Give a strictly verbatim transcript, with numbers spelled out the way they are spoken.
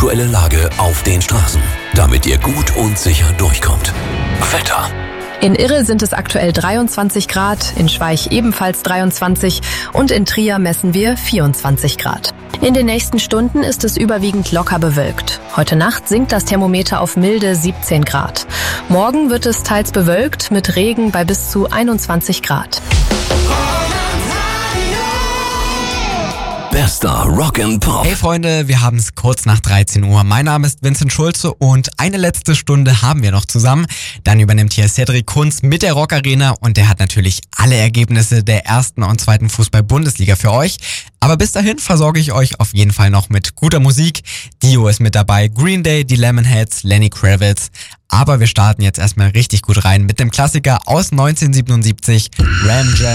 aktuelle Lage auf den Straßen, damit ihr gut und sicher durchkommt. Wetter. In Irre sind es aktuell dreiundzwanzig Grad, in Schweich ebenfalls dreiundzwanzig und in Trier messen wir vierundzwanzig Grad. In den nächsten Stunden ist es überwiegend locker bewölkt. Heute Nacht sinkt das Thermometer auf milde siebzehn Grad. Morgen wird es teils bewölkt mit Regen bei bis zu einundzwanzig Grad. Bester Rock and Pop. Hey Freunde, wir haben es kurz nach dreizehn Uhr. Mein Name ist Vincent Schulze und eine letzte Stunde haben wir noch zusammen. Dann übernimmt hier Cedric Kunz mit der Rock Arena und der hat natürlich alle Ergebnisse der ersten und zweiten Fußball-Bundesliga für euch. Aber bis dahin versorge ich euch auf jeden Fall noch mit guter Musik. Dio ist mit dabei, Green Day, die Lemonheads, Lenny Kravitz. Aber wir starten jetzt erstmal richtig gut rein mit dem Klassiker aus neunzehnhundertsiebenundsiebzig, Ram Jam.